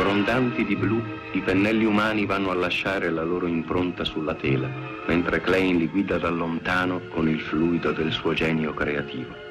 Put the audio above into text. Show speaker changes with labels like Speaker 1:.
Speaker 1: Grondanti di blu, i pennelli umani vanno a lasciare la loro impronta sulla tela, mentre Klein li guida da lontano con il fluido del suo genio creativo.